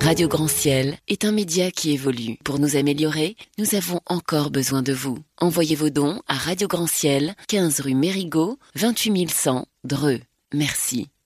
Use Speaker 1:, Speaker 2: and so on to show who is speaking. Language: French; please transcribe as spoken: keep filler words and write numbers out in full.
Speaker 1: Radio Grand Ciel est un média qui évolue. Pour nous améliorer, nous avons encore besoin de vous. Envoyez vos dons à Radio Grand Ciel, quinze rue Mérigot, vingt-huit mille cent, Dreux. Merci.